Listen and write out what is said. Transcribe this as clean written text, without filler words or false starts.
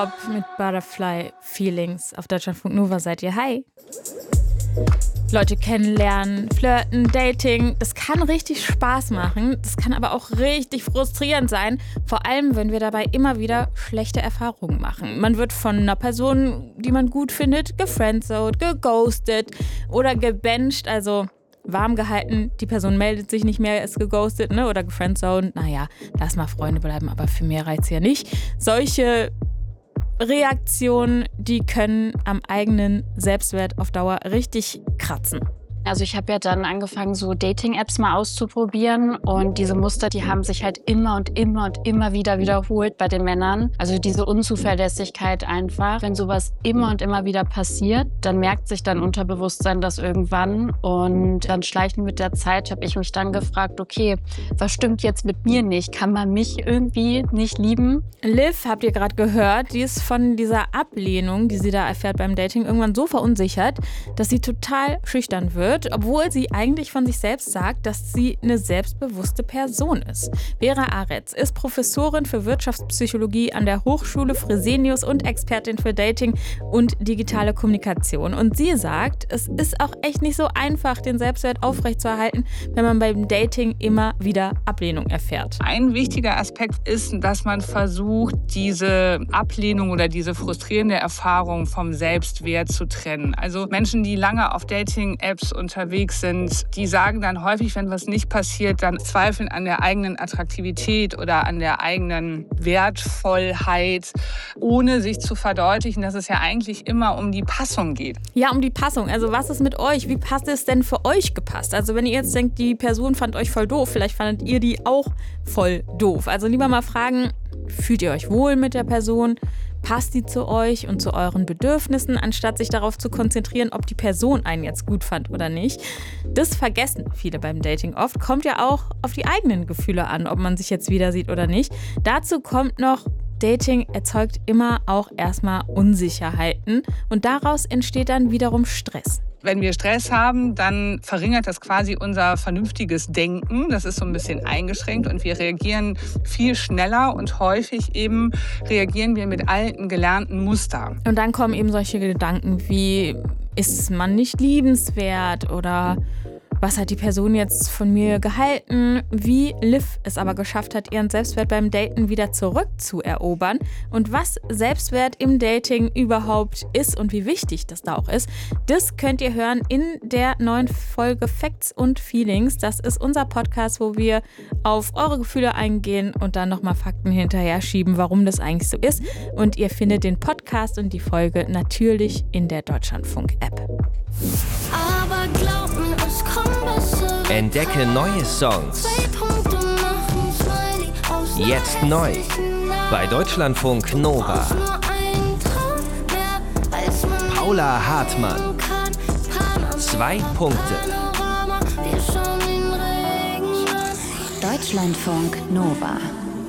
Ob mit Butterfly Feelings auf Deutschlandfunk Nova seid ihr. Hi. Leute kennenlernen, flirten, Dating, das kann richtig Spaß machen. Das kann aber auch richtig frustrierend sein. Vor allem, wenn wir dabei immer wieder schlechte Erfahrungen machen. Man wird von einer Person, die man gut findet, gefriendzoned, geghostet oder gebencht, also warm gehalten. Die Person meldet sich nicht mehr, ist geghostet, ne? Oder gefriendzoned. Naja, lass mal Freunde bleiben, aber für mehr reizt ja nicht. Solche Reaktionen, die können am eigenen Selbstwert auf Dauer richtig kratzen. Also ich habe ja dann angefangen, so Dating-Apps mal auszuprobieren und diese Muster, die haben sich halt immer und immer wieder wiederholt bei den Männern. Also diese Unzuverlässigkeit einfach. Wenn sowas immer und immer wieder passiert, dann merkt sich dann Unterbewusstsein das irgendwann und dann schleichend mit der Zeit habe ich mich dann gefragt, okay, was stimmt jetzt mit mir nicht? Kann man mich irgendwie nicht lieben? Liv, habt ihr gerade gehört, die ist von dieser Ablehnung, die sie da erfährt beim Dating, irgendwann so verunsichert, dass sie total schüchtern wird, obwohl sie eigentlich von sich selbst sagt, dass sie eine selbstbewusste Person ist. Vera Aretz ist Professorin für Wirtschaftspsychologie an der Hochschule Fresenius und Expertin für Dating und digitale Kommunikation. Und sie sagt, es ist auch echt nicht so einfach, den Selbstwert aufrechtzuerhalten, wenn man beim Dating immer wieder Ablehnung erfährt. Ein wichtiger Aspekt ist, dass man versucht, diese Ablehnung oder diese frustrierende Erfahrung vom Selbstwert zu trennen. Also Menschen, die lange auf Dating-Apps unterwegs sind, die sagen dann häufig, wenn was nicht passiert, dann zweifeln an der eigenen Attraktivität oder an der eigenen Wertvollheit, ohne sich zu verdeutlichen, dass es ja eigentlich immer um die Passung geht. Ja, um die Passung. Also was ist mit euch? Wie passt es denn für euch gepasst? Also wenn ihr jetzt denkt, die Person fand euch voll doof, vielleicht fandet ihr die auch voll doof. Also lieber mal fragen, fühlt ihr euch wohl mit der Person? Passt die zu euch und zu euren Bedürfnissen, anstatt sich darauf zu konzentrieren, ob die Person einen jetzt gut fand oder nicht. Das vergessen viele beim Dating oft. Kommt ja auch auf die eigenen Gefühle an, ob man sich jetzt wieder sieht oder nicht. Dazu kommt noch, Dating erzeugt immer auch erstmal Unsicherheiten und daraus entsteht dann wiederum Stress. Wenn wir Stress haben, dann verringert das quasi unser vernünftiges Denken. Das ist so ein bisschen eingeschränkt und wir reagieren viel schneller und häufig eben reagieren wir mit alten, gelernten Mustern. Und dann kommen eben solche Gedanken wie, ist man nicht liebenswert oder was hat die Person jetzt von mir gehalten? Wie Liv es aber geschafft hat, ihren Selbstwert beim Daten wieder zurückzuerobern und was Selbstwert im Dating überhaupt ist und wie wichtig das da auch ist, das könnt ihr hören in der neuen Folge Facts und Feelings. Das ist unser Podcast, wo wir auf eure Gefühle eingehen und dann nochmal Fakten hinterher schieben, warum das eigentlich so ist. Und ihr findet den Podcast und die Folge natürlich in der Deutschlandfunk-App. Aber glaub mir, es kommt besser. Entdecke neue Songs. Jetzt neu. Bei Deutschlandfunk Nova. Paula Hartmann. 2 Punkte. Deutschlandfunk Nova.